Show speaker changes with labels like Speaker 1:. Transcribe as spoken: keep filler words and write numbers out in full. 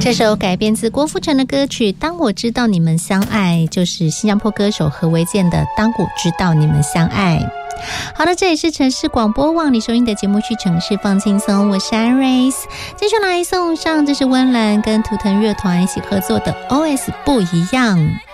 Speaker 1: 这首改编自郭富城的歌曲《当我知道你们相爱》，就是新加坡歌手何维健的《当我知道你们相爱》。好的，这里是城市广播网，你收听的节目是城市放轻松，我是安瑞斯。接下来送上这是温岚跟图腾乐团一起合作的 O S 不一样。